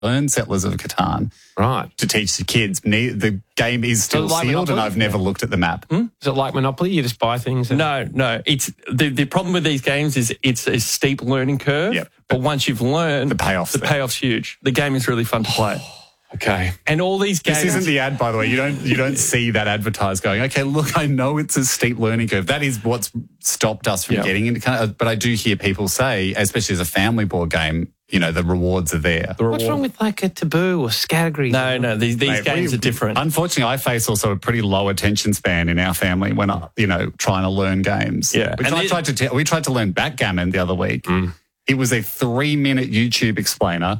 learn Settlers of Catan to teach the kids. The game is still like sealed, Monopoly? and I've never looked at the map. Is it like Monopoly? You just buy things? No. It's the problem with these games is it's a steep learning curve. Yep. But once you've learned, The payoff's huge. The game is really fun to play. Okay. And all these games. This isn't the ad, by the way. You don't see that advertised going, okay, look, I know it's a steep learning curve. That is what's stopped us from getting into kind of, but I do hear people say, especially as a family board game, the rewards are there. What's wrong with like a Taboo or Scattergories? No, these games are different. Unfortunately, I face also a pretty low attention span in our family when trying to learn games. Yeah. We tried to learn backgammon the other week. It was a 3-minute YouTube explainer.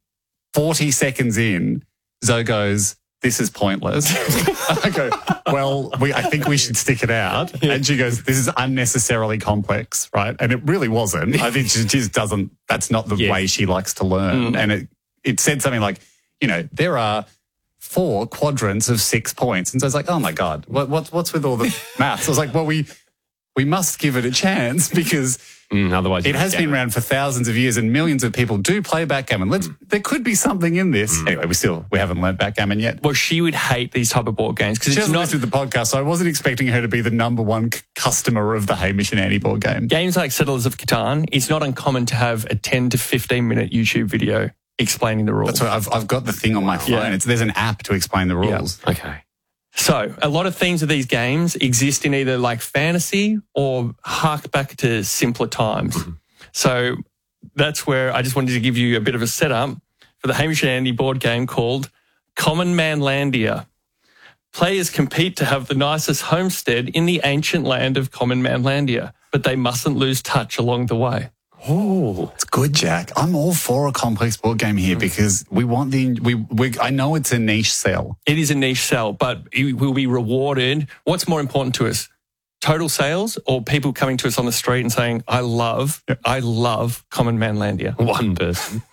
40 seconds in, Zoe goes, "This is pointless." I go, "Well, I think we should stick it out." And she goes, "This is unnecessarily complex," right? And it really wasn't. I think she just doesn't, that's not the way she likes to learn. And it said something like, there are 4 quadrants of 6 points. And so I was like, oh my God, what's with all the maths? I was like, well, we must give it a chance because otherwise it has been around for thousands of years and millions of people do play backgammon. There could be something in this. Anyway, we haven't learnt backgammon yet. Well, she would hate these type of board games because She it's hasn't not listened to the podcast, so I wasn't expecting her to be the number one customer of the Hamish and Andy board game. games like Settlers of Catan. It's not uncommon to have a 10 to 15 minute YouTube video explaining the rules. That's why I've got the thing on my phone. There's an app to explain the rules. Yeah. Okay. So a lot of themes of these games exist in either like fantasy or hark back to simpler times. So that's where I just wanted to give you a bit of a setup for the Hamish and Andy board game called Common Manlandia. Players compete to have the nicest homestead in the ancient land of Common Manlandia, but they mustn't lose touch along the way. Oh, it's good, Jack. I'm all for a complex board game here because we want I know it's a niche sell. It is a niche sell, but it will be rewarded. What's more important to us? Total sales or people coming to us on the street and saying, I love Common Manlandia? One person.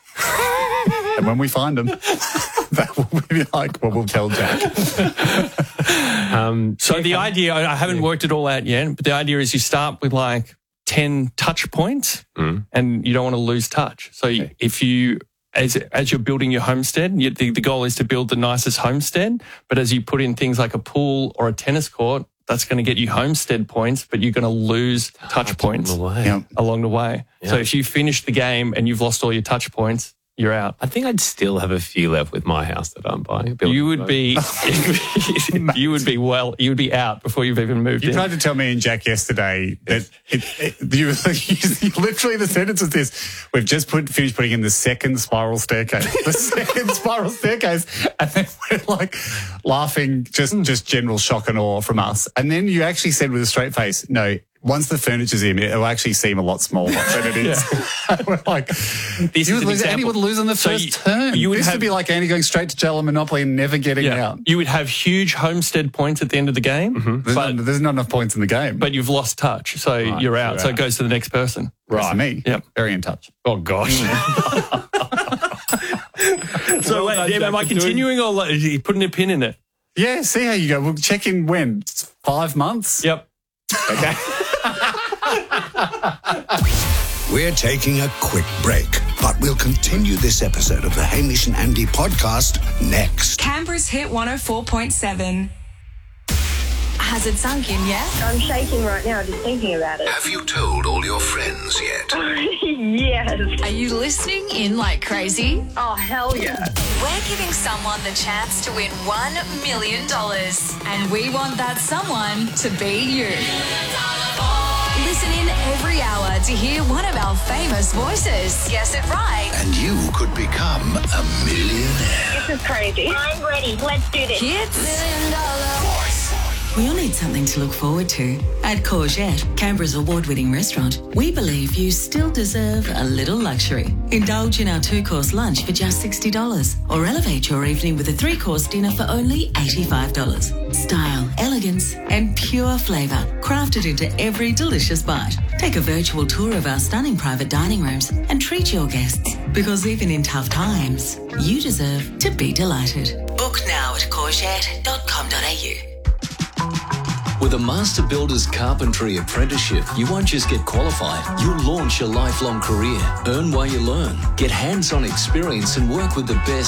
And when we find them, that will be like what we'll tell Jack. So the idea, I haven't worked it all out yet, but the idea is you start with like 10 touch points and you don't want to lose touch. So if you, as you're building your homestead, the goal is to build the nicest homestead, but as you put in things like a pool or a tennis court, that's going to get you homestead points, but you're going to lose touch points along the way. Yep. So if you finish the game and you've lost all your touch points, you're out. I think I'd still have a few left with my house that I'm buying. You would be out before you've even moved in. You tried to tell me and Jack yesterday that you literally the sentence was this: we've just finished putting in the second spiral staircase. The second spiral staircase, and then we're like laughing, just general shock and awe from us. And then you actually said with a straight face, no. Once the furniture's in, it'll actually seem a lot smaller than it is. We're like, Andy would lose on the first turn. This would be like Andy going straight to Jello Monopoly and never getting out. You would have huge homestead points at the end of the game. There's not enough points in the game. But you've lost touch, so you're out. So it goes to the next person. Right. Me. Yep. Very in touch. Oh, gosh. So wait, am I continuing or are you putting a pin in it? Yeah, see how you go. We'll check in when? 5 months? Yep. Okay. We're taking a quick break, but we'll continue this episode of the Hamish and Andy podcast next. Canberra's Hit 104.7. Has it sunk in yet? I'm shaking right now just thinking about it. Have you told all your friends yet? Yes. Are you listening in like crazy? Oh, hell yeah. We're giving someone the chance to win $1 million. And we want that someone to be you. Listen in every hour to hear one of our famous voices. Guess it right. And you could become a millionaire. This is crazy. I'm ready. Let's do this. Hits. We all need something to look forward to. At Courgette, Canberra's award-winning restaurant, we believe you still deserve a little luxury. Indulge in our 2-course lunch for just $60 or elevate your evening with a 3-course dinner for only $85. Style, elegance and pure flavour crafted into every delicious bite. Take a virtual tour of our stunning private dining rooms and treat your guests because even in tough times, you deserve to be delighted. Book now at courgette.com.au. With a Master Builders Carpentry Apprenticeship, you won't just get qualified, you'll launch a lifelong career. Earn while you learn, get hands-on experience and work with the best